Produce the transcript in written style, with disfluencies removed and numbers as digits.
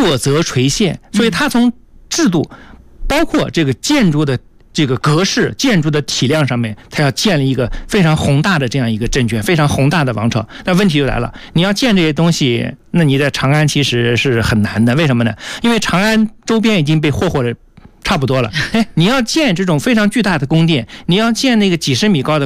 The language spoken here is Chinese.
坐则垂线，所以它从制度包括这个建筑的这个格式、建筑的体量上面，它要建立一个非常宏大的这样一个政权，非常宏大的王朝。那问题就来了，你要建这些东西，那你在长安其实是很难的。为什么呢？因为长安周边已经被霍霍的差不多了，你要建这种非常巨大的宫殿，你要建那个几十米高的